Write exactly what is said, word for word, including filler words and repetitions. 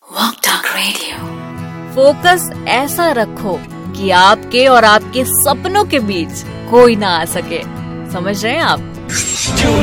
Walk Talk Radio। Focus ऐसा रखो कि आपके और आपके सपनों के बीच कोई ना आ सके। समझ रहे हैं आप?